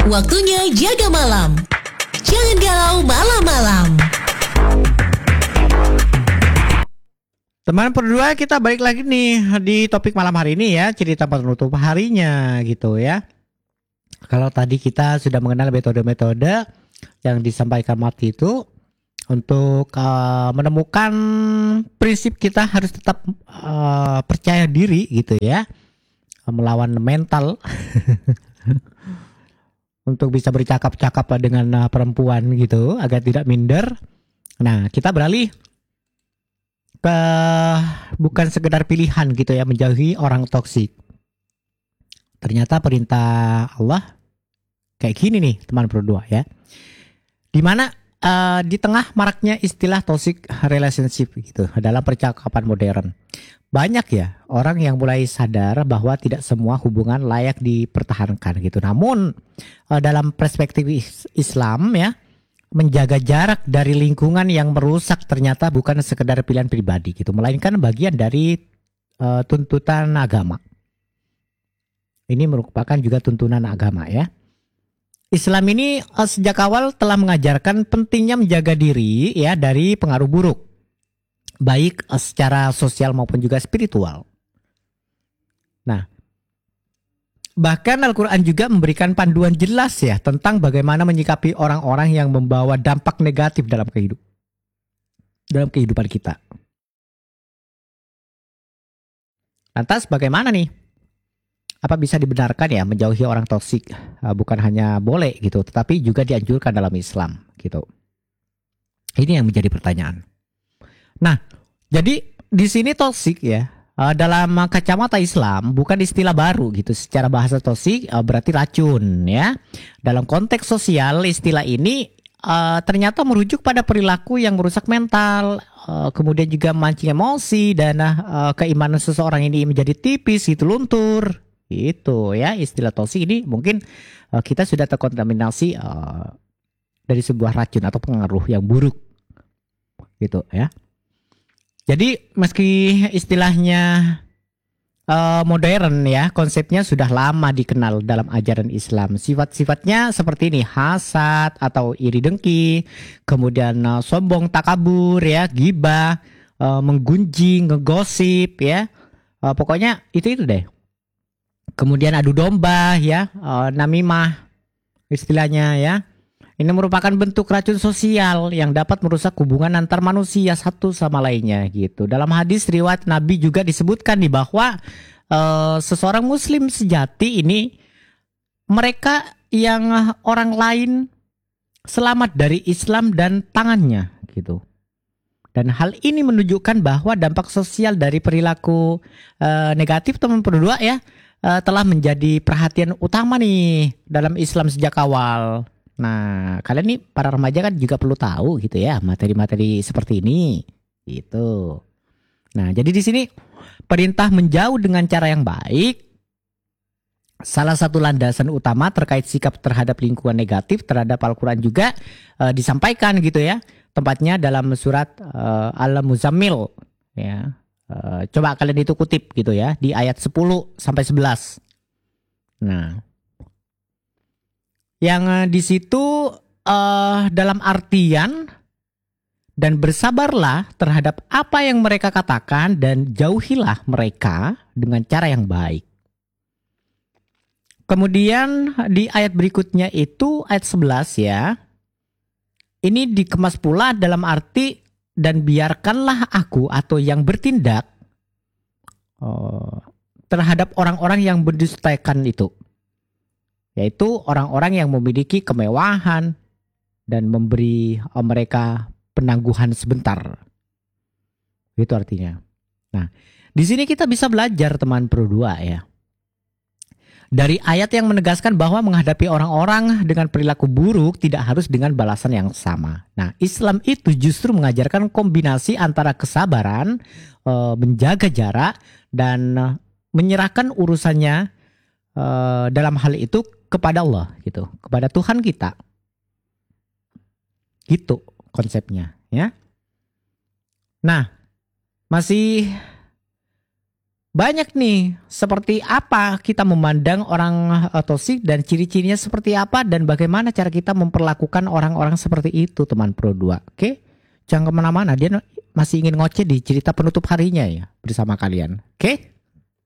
Waktunya jaga malam. Jangan galau malam-malam. Teman berdua, kita balik lagi nih di topik malam hari ini ya, cerita penutup harinya gitu ya. Kalau tadi kita sudah mengenal metode-metode yang disampaikan Marty itu untuk menemukan prinsip kita harus tetap percaya diri gitu ya, melawan mental untuk bisa bercakap-cakap dengan perempuan gitu agar tidak minder. Nah, kita beralih ke bukan sekedar pilihan gitu ya, menjauhi orang toksik. Ternyata perintah Allah kayak gini nih teman berdua ya, dimana di tengah maraknya istilah toxic relationship gitu dalam percakapan modern, banyak ya orang yang mulai sadar bahwa tidak semua hubungan layak dipertahankan gitu. Namun dalam perspektif Islam ya, menjaga jarak dari lingkungan yang merusak ternyata bukan sekedar pilihan pribadi gitu, melainkan bagian dari tuntutan agama. Ini merupakan juga tuntunan agama ya. Islam ini sejak awal telah mengajarkan pentingnya menjaga diri ya dari pengaruh buruk, baik secara sosial maupun juga spiritual. Nah, bahkan Al-Quran juga memberikan panduan jelas ya tentang bagaimana menyikapi orang-orang yang membawa dampak negatif dalam kehidupan kita. Lantas bagaimana nih? Apa bisa dibenarkan ya menjauhi orang toksik? Bukan hanya boleh gitu, tetapi juga dianjurkan dalam Islam gitu. Ini yang menjadi pertanyaan. Nah, jadi di sini toksik ya, dalam kacamata Islam bukan istilah baru gitu. Secara bahasa toksik berarti racun ya. Dalam konteks sosial istilah ini ternyata merujuk pada perilaku yang merusak mental, kemudian juga memancing emosi dan keimanan seseorang ini menjadi tipis gitu, luntur. Itu ya, istilah toksik ini mungkin kita sudah terkontaminasi dari sebuah racun atau pengaruh yang buruk gitu ya. Jadi meski istilahnya modern ya, konsepnya sudah lama dikenal dalam ajaran Islam. Sifat-sifatnya seperti ini: hasad atau iri dengki, kemudian sombong takabur ya, ghibah, menggunjing, ngegosip ya, pokoknya itu deh. Kemudian adu domba ya, namimah istilahnya ya. Ini merupakan bentuk racun sosial yang dapat merusak hubungan antar manusia satu sama lainnya gitu. Dalam hadis riwayat Nabi juga disebutkan nih bahwa seseorang muslim sejati ini mereka yang orang lain selamat dari Islam dan tangannya gitu. Dan hal ini menunjukkan bahwa dampak sosial dari perilaku negatif teman berdua ya telah menjadi perhatian utama nih dalam Islam sejak awal. Nah, kalian nih para remaja kan juga perlu tahu gitu ya materi-materi seperti ini gitu. Nah, jadi di sini perintah menjauh dengan cara yang baik salah satu landasan utama terkait sikap terhadap lingkungan negatif terhadap Al-Quran juga disampaikan gitu ya. Tempatnya dalam surat Al-Muzammil ya. Coba kalian itu kutip gitu ya di ayat 10 sampai 11. Nah, yang di situ dalam artian dan bersabarlah terhadap apa yang mereka katakan dan jauhilah mereka dengan cara yang baik. Kemudian di ayat berikutnya itu ayat 11 ya. Ini dikemas pula dalam arti dan biarkanlah aku atau yang bertindak terhadap orang-orang yang mendustakan itu, yaitu orang-orang yang memiliki kemewahan dan memberi mereka penangguhan sebentar. Itu artinya. Nah, di sini kita bisa belajar teman berdua ya. Dari ayat yang menegaskan bahwa menghadapi orang-orang dengan perilaku buruk tidak harus dengan balasan yang sama. Nah, Islam itu justru mengajarkan kombinasi antara kesabaran, menjaga jarak, dan menyerahkan urusannya dalam hal itu kepada Allah gitu, kepada Tuhan kita. Gitu konsepnya ya. Nah, masih banyak nih seperti apa kita memandang orang toksik dan ciri-cirinya seperti apa dan bagaimana cara kita memperlakukan orang-orang seperti itu teman Pro 2. Oke? Jangan kemana-mana, dia masih ingin ngoceh di cerita penutup harinya ya bersama kalian. Oke?